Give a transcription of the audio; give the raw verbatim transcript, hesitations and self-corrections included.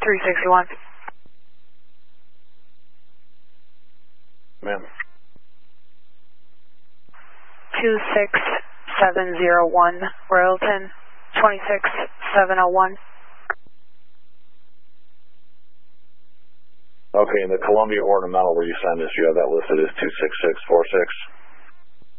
three sixty-one. Ma'am. two six seven zero one, Royalton, twenty-six seven oh one. Okay, and the Columbia Ornamental where you signed this, you have that listed as two six six four six.